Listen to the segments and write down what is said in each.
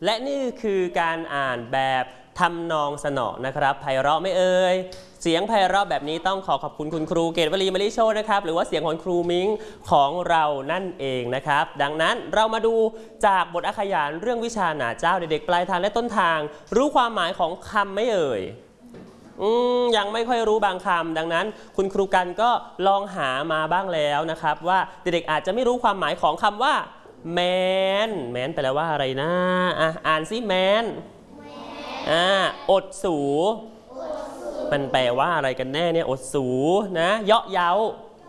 และนี่คือการอ่านแบบทำนองสนอนะครับไพเราะไม่เอ่ยเสียงไพเราะแบบนี้ต้องขอบคุณคุณครูเกตวลีมลิโชตนะครับหรือว่าเสียงของครูมิ้งของเรานั่นเองนะครับดังนั้นเรามาดูจากบทอักขยานเรื่องวิชาหนาเจ้าเด็กๆปลายทางและต้นทางรู้ความหมายของคำไม่เอ่ยยังไม่ค่อยรู้บางคำดังนั้นคุณครูกันก็ลองหามาบ้างแล้วนะครับว่าเด็กๆอาจจะไม่รู้ความหมายของคำว่าแมนแปลว่าอะไรนะอ่านซิแมนอดสูมันแปลว่าอะไรกันแน่เนี่ยอดสูนะเยาะเย้า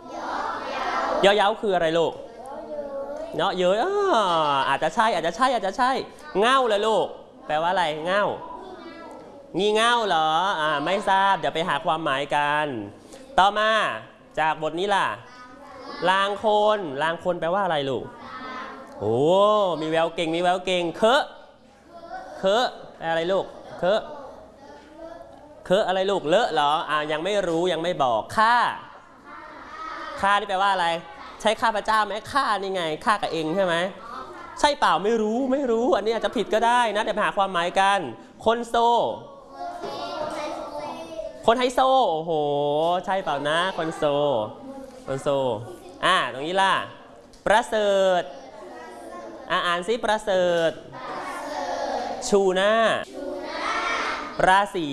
คืออะไรลูกเนาะเย้ยอาจจะใช่เง่าเลยลูกแปลว่าอะไรเง่างี่เง่าเหรอไม่ทราบเดี๋ยวไปหาความหมายกันต่อมาจากบทนี้ล่ะลางคนแปลว่าอะไรลูกโอ้มีแววเก่งเคอะอะไรลูกเคอะอะไรลูกเลอะเหรอยังไม่รู้ยังไม่บอกข้านี่แปลว่าอะไรใช้ข้าพเจ้าไหมข้านี่ไงข้ากับเองใช่ไหมใช่เปล่าไม่รู้อันนี้อาจจะผิดก็ได้นะเดี๋ยวหาความหมายกันคนไฮโซโอ้โหใช่เปล่านะคนโซตรงนี้ล่ะประเสริฐอ่านซิประเสริฐชูหน้าราศี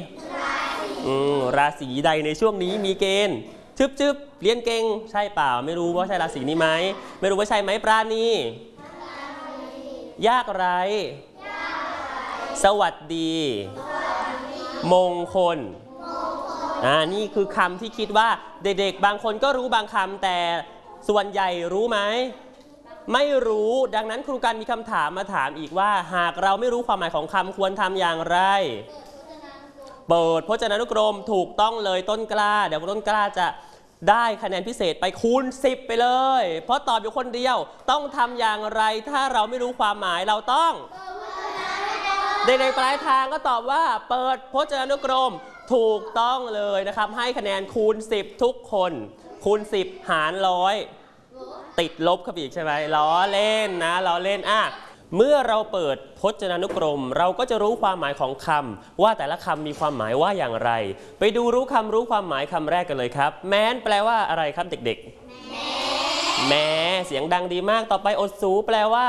ใดในช่วงนี้มีเกณฑ์จึบเรียนเก่งใช่เปล่าไม่รู้ว่าใช่ราศีนี้ไหมไม่รู้ว่าใช่ไหมปราณียากไรสวัสดีมงคลนี่คือคำที่คิดว่าเด็กๆบางคนก็รู้บางคำแต่ส่วนใหญ่รู้ไหมไม่รู้ดังนั้นครูกันมีคำถามมาถามอีกว่าหากเราไม่รู้ความหมายของคำควรทำอย่างไรเปิดพจนานุกรมถูกต้องเลยต้นกล้าเดี๋ยวต้นกล้าจะได้คะแนนพิเศษไปคูณ10ไปเลยเพราะตอบอยู่คนเดียวต้องทำอย่างไรถ้าเราไม่รู้ความหมายเราต้องเด็กๆปลายทางก็ตอบว่าเปิดพจนานุกรมถูกต้องเลยนะครับให้คะแนนคูณ10ทุกคนคูณ10หาร100ติดลบเข้าไปอีกใช่ไหมล้อเล่นเมื่อเราเปิดพจนานุกรมเราก็จะรู้ความหมายของคำว่าแต่ละคำมีความหมายว่าอย่างไรไปดูรู้ความหมายคำแรกกันเลยครับแม้นแปลว่าอะไรครับเด็กๆแม้เสียงดังดีมากต่อไปอดสูแปลว่า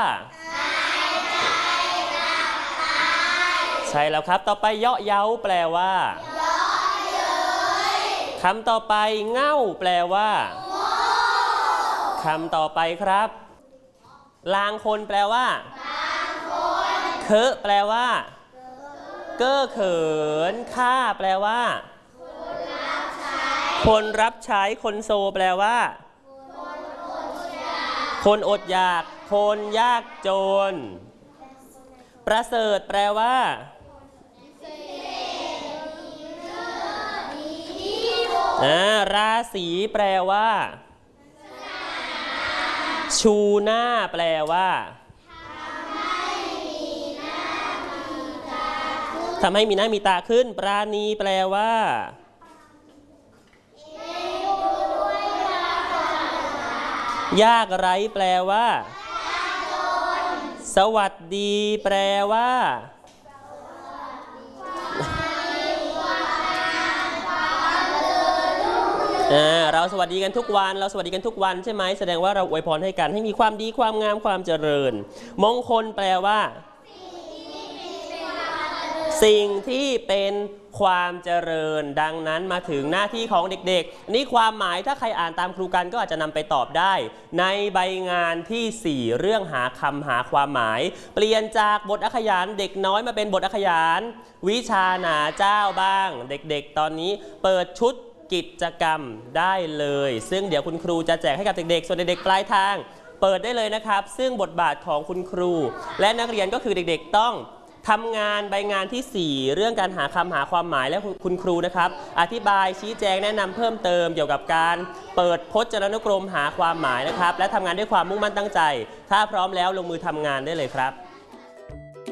ใช่แล้วครับต่อไปเยาะเย้าแปลว่าคำต่อไปเง่าแปลว่าคำต่อไปครับลางคนแปลว่าเคอะแปลว่าเก้อเขินข้าแปลว่าคนรับใช้คนโซแปลว่าคนอดอยากคนยากจนประเสริฐแปลว่าราศีแปลว่าชูหน้าแปลว่าทำให้มีหน้ามีตาขึ้นปราณีแปลว่ายากไร้แปลว่าสวัสดีแปลว่าเราสวัสดีกันทุกวันใช่ไหมแสดงว่าเราอวยพรให้กันให้มีความดีความงามความเจริญมงคลแปลว่าสิ่งที่เป็นความเจริญดังนั้นมาถึงหน้าที่ของเด็กๆนี่ความหมายถ้าใครอ่านตามครูกันก็อาจจะนำไปตอบได้ในใบงานที่4เรื่องหาคำหาความหมายเปลี่ยนจากบทอักขยานเด็กน้อยมาเป็นบทอักขยานวิชาหนาเจ้าบ้างเด็กๆตอนนี้เปิดชุดกิจกรรมได้เลยซึ่งเดี๋ยวคุณครูจะแจกให้กับเด็กๆส่วนเด็กๆปลายทางเปิดได้เลยนะครับซึ่งบทบาทของคุณครูและนักเรียนก็คือเด็กๆต้องทำงานใบงานที่4เรื่องการหาคำหาความหมายและคุณครูนะครับอธิบายชี้แจงแนะนำเพิ่มเติมเกี่ยวกับการเปิดพจนานุกรมหาความหมายนะครับและทำงานด้วยความมุ่งมั่นตั้งใจถ้าพร้อมแล้วลงมือทำงานได้เลยครับ